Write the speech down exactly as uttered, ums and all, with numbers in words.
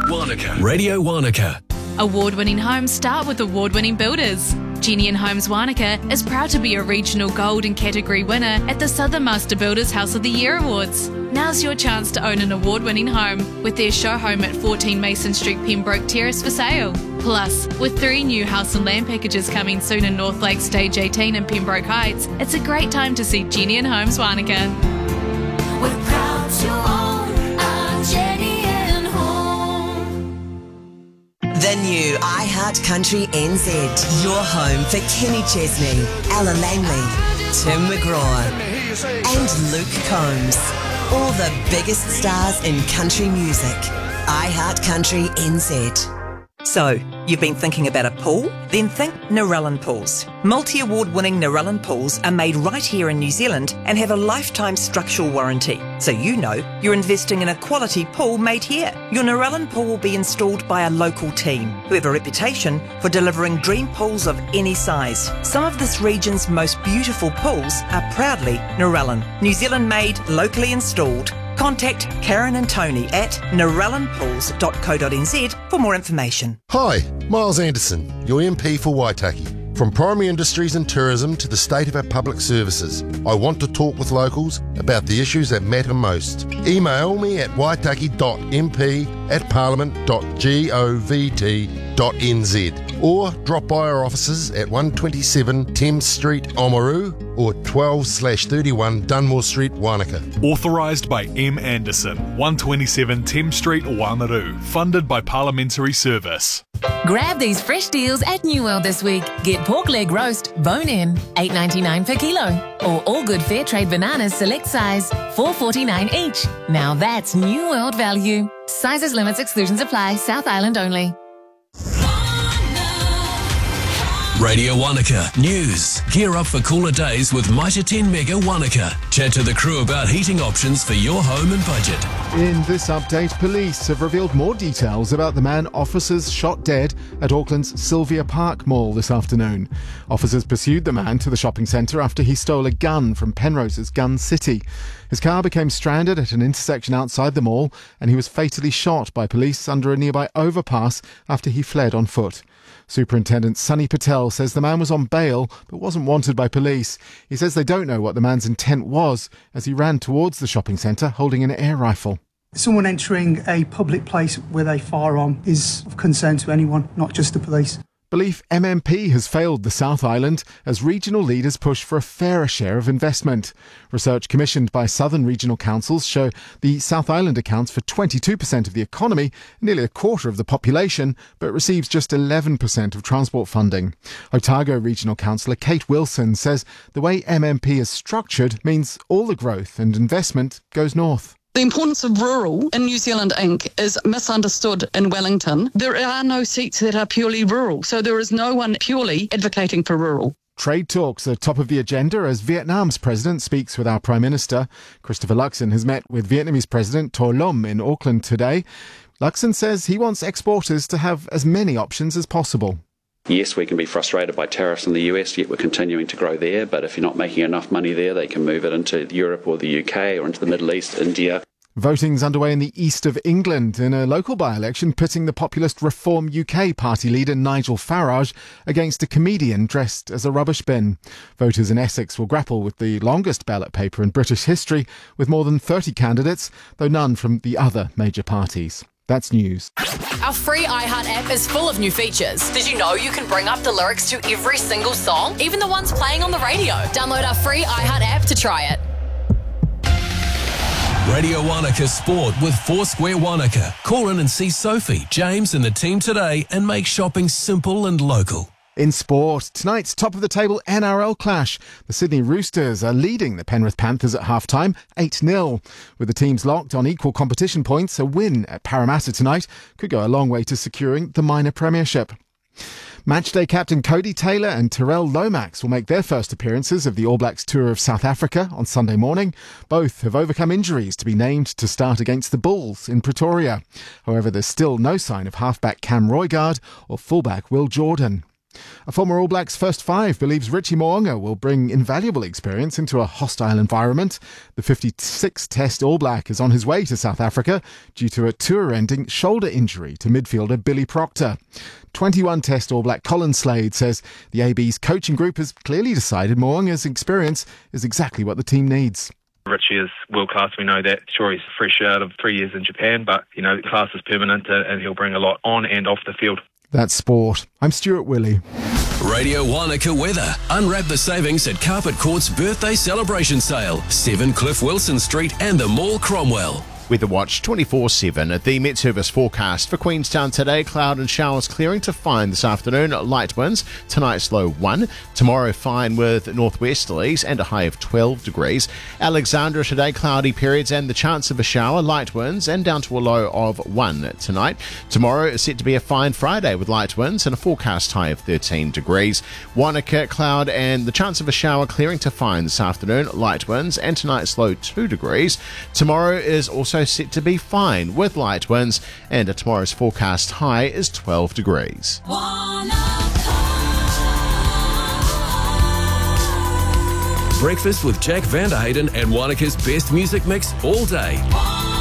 Wanaka. Radio Wanaka. Award-winning homes start with award-winning builders. Genian Homes Wanaka is proud to be a regional gold and category winner at the Southern Master Builders House of the Year Awards. Now's your chance to own an award-winning home with their show home at fourteen Mason Street, Pembroke Terrace for sale. Plus, with three new house and land packages coming soon in North Lake Stage eighteen and Pembroke Heights, it's a great time to see Genian Homes Wanaka. We're proud to own a Genian home. The new iHeart Country N Z, your home for Kenny Chesney, Ella Langley, Tim McGraw and Luke Combs. All the biggest stars in country music. iHeart Country N Z. So, you've been thinking about a pool? Then think Narellan Pools. Multi-award winning Narellan Pools are made right here in New Zealand and have a lifetime structural warranty. So you know you're investing in a quality pool made here. Your Narellan pool will be installed by a local team who have a reputation for delivering dream pools of any size. Some of this region's most beautiful pools are proudly Narellan. New Zealand made, locally installed. Contact Karen and Tony at narellan pools dot co dot n z for more information. Hi, Miles Anderson, your M P for Waitaki. From primary industries and tourism to the state of our public services, I want to talk with locals about the issues that matter most. Email me at waitaki dot m p at parliament dot govt dot n z or drop by our offices at one twenty-seven Thames Street, Oamaru or twelve slash thirty-one Dunmore Street, Wanaka. Authorised by M. Anderson, one twenty-seven Thames Street, Oamaru. Funded by Parliamentary Service. Grab these fresh deals at New World this week. Get pork leg roast, bone in, eight ninety-nine per kilo. Or all good fair trade bananas select size, four forty-nine each. Now that's New World value. Sizes, limits, exclusions apply. South Island only. Radio Wanaka News. Gear up for cooler days with Mitre ten Mega Wanaka. Chat to the crew about heating options for your home and budget. In this update, police have revealed more details about the man officers shot dead at Auckland's Sylvia Park Mall this afternoon. Officers pursued the man to the shopping centre after he stole a gun from Penrose's Gun City. His car became stranded at an intersection outside the mall and he was fatally shot by police under a nearby overpass after he fled on foot. Superintendent Sunny Patel says the man was on bail but wasn't wanted by police. He says they don't know what the man's intent was as he ran towards the shopping centre holding an air rifle. Someone entering a public place with a firearm is of concern to anyone, not just the police. Belief M M P has failed the South Island as regional leaders push for a fairer share of investment. Research commissioned by Southern regional councils show the South Island accounts for twenty-two percent of the economy, nearly a quarter of the population, but receives just eleven percent of transport funding. Otago Regional Councillor Kate Wilson says the way M M P is structured means all the growth and investment goes north. The importance of rural in New Zealand Incorporated is misunderstood in Wellington. There are no seats that are purely rural, so there is no one purely advocating for rural. Trade talks are top of the agenda as Vietnam's president speaks with our Prime Minister. Christopher Luxon has met with Vietnamese President To Lum in Auckland today. Luxon says he wants exporters to have as many options as possible. Yes, we can be frustrated by tariffs in the U S, yet we're continuing to grow there. But if you're not making enough money there, they can move it into Europe or the U K or into the Middle East, India. Voting's underway in the east of England in a local by-election pitting the populist Reform U K party leader Nigel Farage against a comedian dressed as a rubbish bin. Voters in Essex will grapple with the longest ballot paper in British history with more than thirty candidates, though none from the other major parties. That's news. Our free iHeart app is full of new features. Did you know you can bring up the lyrics to every single song, even the ones playing on the radio? Download our free iHeart app to try it. Radio Wanaka Sport with Foursquare Wanaka. Call in and see Sophie, James and the team today and make shopping simple and local. In sport, tonight's top-of-the-table N R L clash. The Sydney Roosters are leading the Penrith Panthers at half-time, eight nil. With the teams locked on equal competition points, a win at Parramatta tonight could go a long way to securing the minor premiership. Matchday captain Cody Taylor and Terrell Lomax will make their first appearances of the All Blacks tour of South Africa on Sunday morning. Both have overcome injuries to be named to start against the Bulls in Pretoria. However, there's still no sign of halfback Cam Roigard or fullback Will Jordan. A former All Blacks first five believes Richie Mo'unga will bring invaluable experience into a hostile environment. The fifty-six Test All Black is on his way to South Africa due to a tour-ending shoulder injury to midfielder Billy Proctor. twenty-one Test All Black Colin Slade says the A B's coaching group has clearly decided Mo'unga's experience is exactly what the team needs. Richie is world class, we know that. Sure, he's fresh out of three years in Japan, but, you know, class is permanent and he'll bring a lot on and off the field. That's sport. I'm Stuart Willey. Radio Wanaka weather. Unwrap the savings at Carpet Court's birthday celebration sale. seven Cliff Wilson Street and the Mall Cromwell. Weather Watch twenty-four seven. The Met Service forecast for Queenstown today, cloud and showers clearing to fine this afternoon, light winds, tonight's low one, tomorrow fine with northwesterlies and a high of twelve degrees. Alexandra today, cloudy periods and the chance of a shower, light winds and down to a low of one tonight. Tomorrow is set to be a fine Friday with light winds and a forecast high of thirteen degrees. Wanaka, cloud and the chance of a shower clearing to fine this afternoon, light winds and tonight's low two degrees. Tomorrow is also set to be fine with light winds and tomorrow's forecast high is twelve degrees. Breakfast with Jack Vanderhayden and Wanaka's best music mix all day.